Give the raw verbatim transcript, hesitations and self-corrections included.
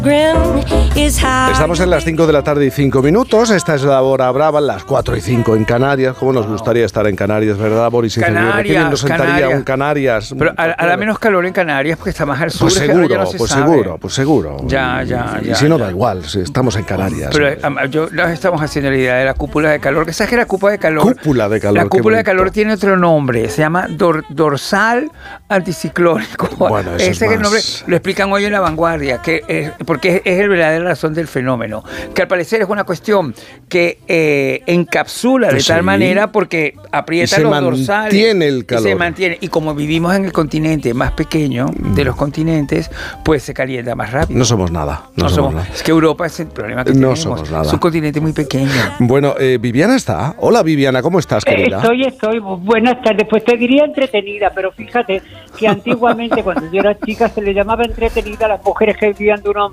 Estamos en las cinco de la tarde y cinco minutos. Esta es la hora brava, las cuatro y cinco en Canarias. ¿Cómo nos gustaría estar en Canarias, verdad, Boris y Canarias, Qué bien nos sentaría Canarias. un Canarias. Pero hará menos calor en Canarias porque está más al sur. Pues seguro, no pues sabe. seguro, pues seguro. Ya, ya, y, ya. Y si no, ya. da igual, si estamos en Canarias. Pero um, yo nos estamos haciendo la idea de la cúpula de calor. ¿Qué sabes que la cúpula de calor? Cúpula de calor. La cúpula de calor tiene otro nombre. Se llama dor, dorsal anticiclónico. Bueno, eso Ese es es más... el nombre. Lo explican hoy en La Vanguardia, que es, porque es, es el verdadera razón del fenómeno. Que al parecer es una cuestión que eh, encapsula de sí. tal manera porque aprieta los dorsales. Mantiene el calor. Y se mantiene. Y como vivimos en el continente más pequeño de los continentes, pues se calienta más rápido. No somos nada. No, no somos, somos nada. Es que Europa es el problema que no tenemos. Somos nada. Es un continente muy pequeño. Bueno, eh, Viviana está. Hola, Viviana, ¿cómo estás, querida? Estoy, estoy. Buenas tardes. Pues te diría entretenida, pero fíjate que antiguamente, cuando yo era chica, se le llamaba entretenida a las mujeres que vivían de unos